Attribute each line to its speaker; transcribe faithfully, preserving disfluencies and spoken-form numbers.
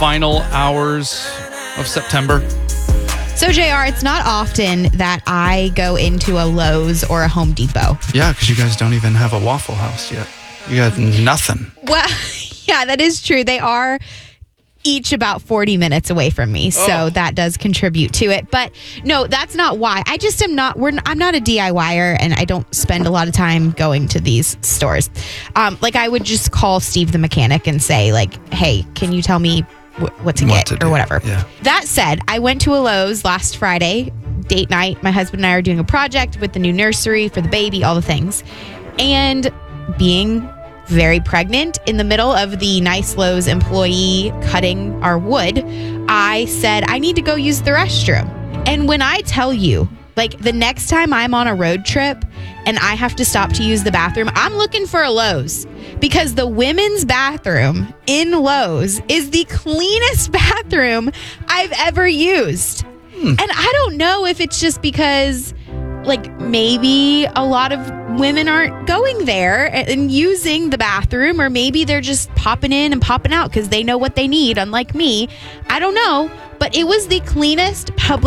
Speaker 1: final hours of September?
Speaker 2: So, J R, it's not often that I go into a Lowe's or a Home Depot.
Speaker 1: Yeah, because you guys don't even have a Waffle House yet. You got nothing.
Speaker 2: Well, yeah, that is true. They are each about forty minutes away from me. So
Speaker 1: Oh.
Speaker 2: that does contribute to it. But no, that's not why. I just am not, we're, I'm not a DIYer and I don't spend a lot of time going to these stores. Um, like I would just call Steve the mechanic and say like, hey, can you tell me wh- what to
Speaker 1: What
Speaker 2: get
Speaker 1: to
Speaker 2: or
Speaker 1: do.
Speaker 2: whatever.
Speaker 1: Yeah.
Speaker 2: That said, I went to a Lowe's last Friday, date night. My husband and I are doing a project with the new nursery for the baby, all the things. And being very pregnant, in the middle of the nice Lowe's employee cutting our wood, I said, I need to go use the restroom. And when I tell you, like the next time I'm on a road trip and I have to stop to use the bathroom, I'm looking for a Lowe's because the women's bathroom in Lowe's is the cleanest bathroom I've ever used. Hmm. And I don't know if it's just because like maybe a lot of women aren't going there and using the bathroom, or maybe they're just popping in and popping out because they know what they need, unlike me. I don't know, but it was the cleanest public